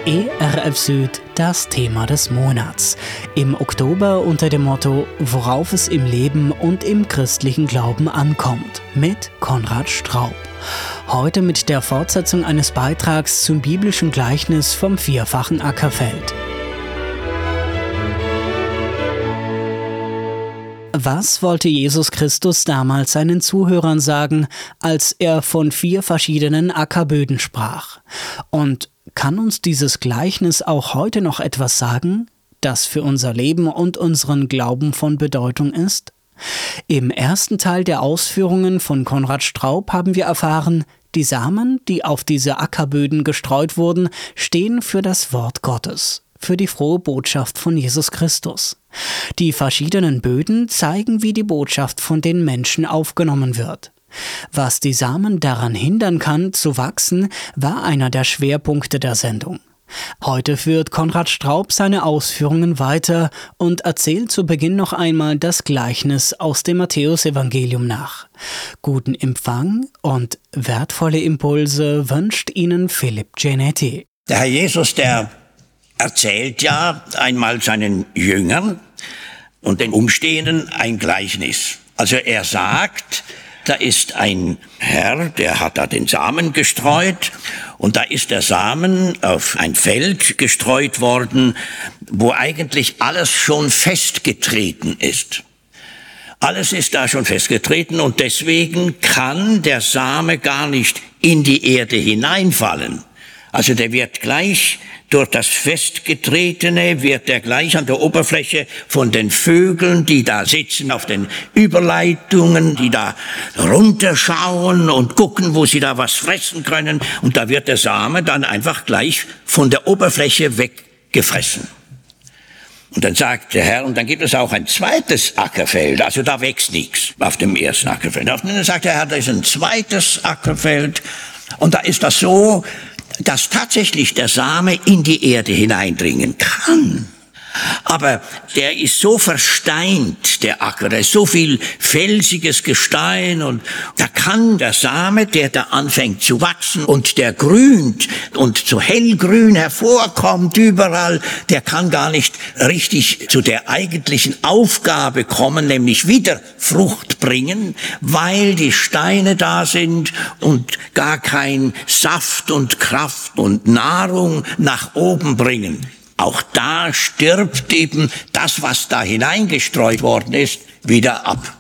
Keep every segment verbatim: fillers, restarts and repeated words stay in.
E R F Süd, das Thema des Monats. Im Oktober unter dem Motto Worauf es im Leben und im christlichen Glauben ankommt, mit Konrad Straub. Heute mit der Fortsetzung eines Beitrags zum biblischen Gleichnis vom vierfachen Ackerfeld. Was wollte Jesus Christus damals seinen Zuhörern sagen, als er von vier verschiedenen Ackerböden sprach? Und kann uns dieses Gleichnis auch heute noch etwas sagen, das für unser Leben und unseren Glauben von Bedeutung ist? Im ersten Teil der Ausführungen von Konrad Straub haben wir erfahren, die Samen, die auf diese Ackerböden gestreut wurden, stehen für das Wort Gottes, für die frohe Botschaft von Jesus Christus. Die verschiedenen Böden zeigen, wie die Botschaft von den Menschen aufgenommen wird. Was die Samen daran hindern kann, zu wachsen, war einer der Schwerpunkte der Sendung. Heute führt Konrad Straub seine Ausführungen weiter und erzählt zu Beginn noch einmal das Gleichnis aus dem Matthäusevangelium nach. Guten Empfang und wertvolle Impulse wünscht Ihnen Philipp Genetti. Der Herr Jesus, der erzählt ja einmal seinen Jüngern und den Umstehenden ein Gleichnis. Also er sagt, da ist ein Herr, der hat da den Samen gestreut und da ist der Samen auf ein Feld gestreut worden, wo eigentlich alles schon festgetreten ist. Alles ist da schon festgetreten und deswegen kann der Same gar nicht in die Erde hineinfallen. Also der wird gleich durch das Festgetretene, wird er gleich an der Oberfläche von den Vögeln, die da sitzen auf den Überleitungen, die da runterschauen und gucken, wo sie da was fressen können. Und da wird der Same dann einfach gleich von der Oberfläche weggefressen. Und dann sagt der Herr, und dann gibt es auch ein zweites Ackerfeld, also da wächst nichts auf dem ersten Ackerfeld. Und dann sagt der Herr, da ist ein zweites Ackerfeld und da ist das so, dass tatsächlich der Same in die Erde hineindringen kann. Aber der ist so versteint, der Acker, da ist so viel felsiges Gestein und da kann der Same, der da anfängt zu wachsen und der grünt und so hellgrün hervorkommt überall, der kann gar nicht richtig zu der eigentlichen Aufgabe kommen, nämlich wieder Frucht bringen, weil die Steine da sind und gar kein Saft und Kraft und Nahrung nach oben bringen. Auch da stirbt eben das, was da hineingestreut worden ist, wieder ab.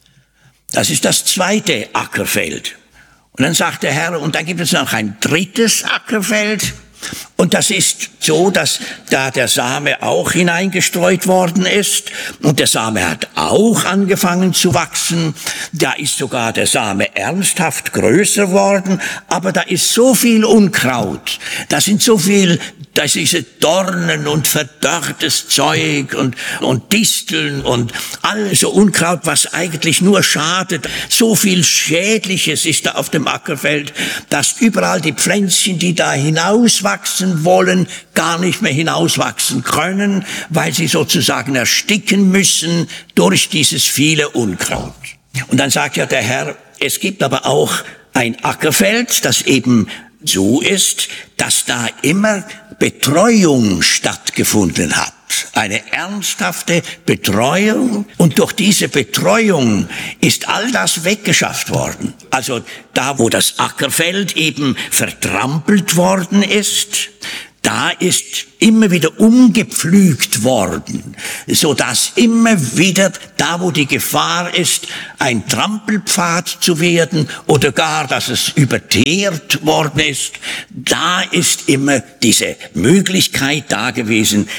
Das ist das zweite Ackerfeld. Und dann sagt der Herr, und dann gibt es noch ein drittes Ackerfeld. Und das ist so, dass da der Same auch hineingestreut worden ist. Und der Same hat auch angefangen zu wachsen. Da ist sogar der Same ernsthaft größer worden. Aber da ist so viel Unkraut. Da sind so viel, da ist diese Dornen und verdörrtes Zeug und, und Disteln und alles so Unkraut, was eigentlich nur schadet. So viel Schädliches ist da auf dem Ackerfeld, dass überall die Pflänzchen, die da hinauswachsen wollen, gar nicht mehr hinauswachsen können, weil sie sozusagen ersticken müssen durch dieses viele Unkraut. Und dann sagt ja der Herr, es gibt aber auch ein Ackerfeld, das eben so ist, dass da immer Betreuung stattgefunden hat. Eine ernsthafte Betreuung und durch diese Betreuung ist all das weggeschafft worden. Also da, wo das Ackerfeld eben vertrampelt worden ist, da ist immer wieder umgepflügt worden, so dass immer wieder da, wo die Gefahr ist, ein Trampelpfad zu werden oder gar, dass es überteert worden ist, da ist immer diese Möglichkeit da gewesen,